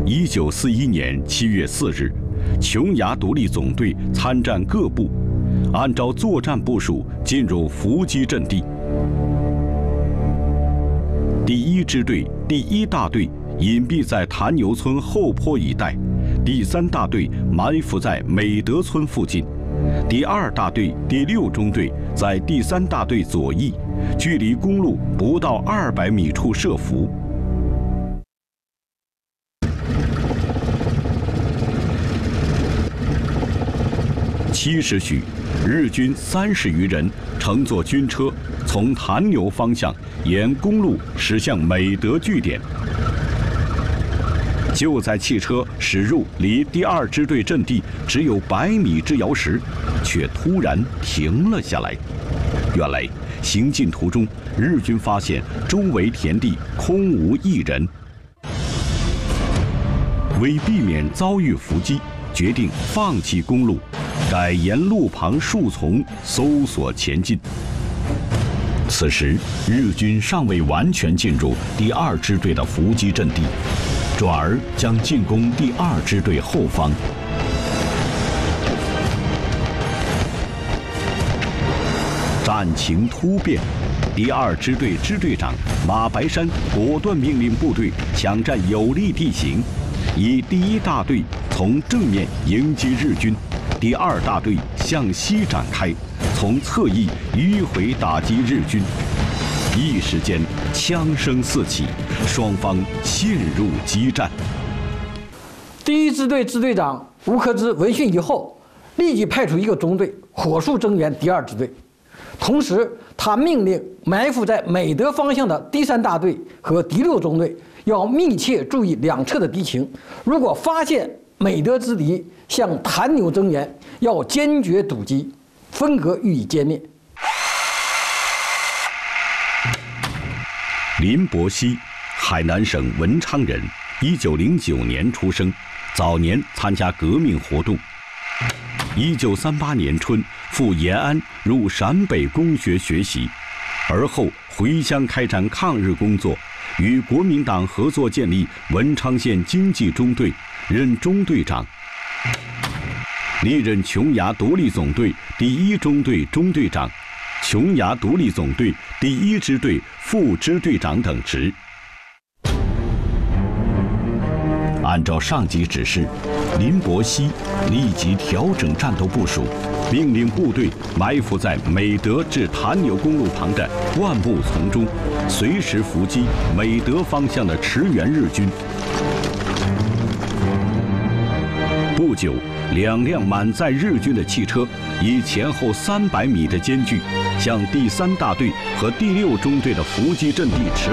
1941年7月4日，琼崖独立总队参战各部，按照作战部署进入伏击阵地。第1支队第1大队隐蔽在坛牛村后坡一带，第3大队埋伏在美德村附近，第2大队第6中队在第3大队左翼，距离公路不到200米处设伏。7时许，日军30余人乘坐军车从坛牛方向沿公路驶向美德据点。就在汽车驶入离第2支队阵地只有100米之遥时，却突然停了下来。原来，行进途中，日军发现周围田地空无一人。为避免遭遇伏击，决定放弃公路，改沿路旁树丛搜索前进。此时，日军尚未完全进入第2支队的伏击阵地，转而将进攻第2支队后方。战情突变，第2支队支队长马白山果断命令部队抢占有利地形，以第1大队从正面迎击日军，第2大队向西展开，从侧翼迂回打击日军。一时间，枪声四起，双方陷入激战。 第1支队支队长吴克之闻讯以后，立即派出一个中队火速增援第2支队。同时，他命令埋伏在美德方向的第3大队和第6中队要密切注意两侧的敌情，如果发现美德之敌向坛牛增援，要坚决堵击，分隔予以歼灭。 林伯希，海南省文昌人，1909年出生，早年参加革命活动。1938年春赴延安入陕北公学学习，而后回乡开展抗日工作，与国民党合作建立文昌县经济中队，任中队长。历任琼崖独立总队第1中队中队长、琼崖独立总队第1支队副支队长等职。按照上级指示，林伯希立即调整战斗部署，命令部队埋伏在美德至坛牛公路旁的灌木丛中，随时伏击美德方向的驰援日军。不久，2辆满载日军的汽车以前后300米的间距，向第3大队和第6中队的伏击阵地驰